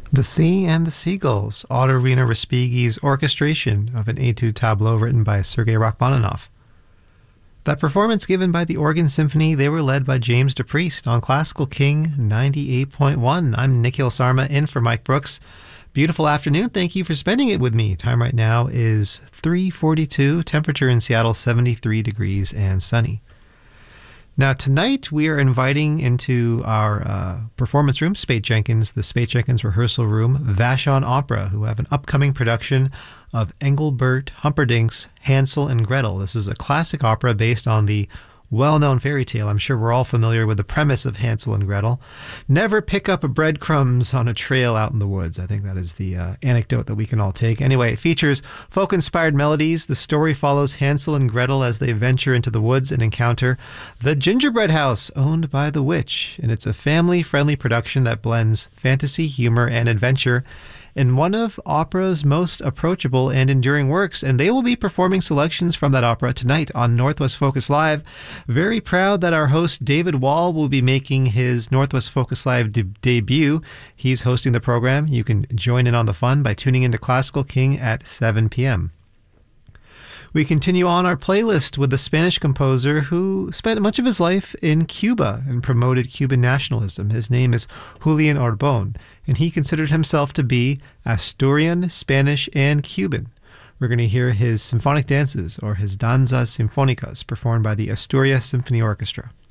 The Sea and the Seagulls, Ottorino Respighi's orchestration of an etude tableau written by Sergei Rachmaninoff. That performance given by the Organ Symphony, they were led by James DePriest on Classical King 98.1. I'm Nikhil Sarma in for Mike Brooks. Beautiful afternoon. Thank you for spending it with me. Time right now is 3:42. Temperature in Seattle 73 degrees and sunny. Now tonight we are inviting into our performance room, Spate Jenkins, the Spate Jenkins rehearsal room, Vashon Opera, who have an upcoming production of Engelbert Humperdinck's Hansel and Gretel. This is a classic opera based on the well-known fairy tale. I'm sure we're all familiar with the premise of Hansel and Gretel. Never pick up breadcrumbs on a trail out in the woods. I think that is the anecdote that we can all take. Anyway, it features folk-inspired melodies. The story follows Hansel and Gretel as they venture into the woods and encounter the gingerbread house owned by the witch. And it's a family-friendly production that blends fantasy, humor, and adventure in one of opera's most approachable and enduring works, and they will be performing selections from that opera tonight on Northwest Focus Live. Very proud that our host David Wall will be making his Northwest Focus Live debut. He's hosting the program. You can join in on the fun by tuning into Classical King at 7 p.m. We continue on our playlist with the Spanish composer who spent much of his life in Cuba and promoted Cuban nationalism. His name is Julian Orbon, and he considered himself to be Asturian, Spanish, and Cuban. We're going to hear his symphonic dances, or his danzas sinfónicas, performed by the Asturias Symphony Orchestra.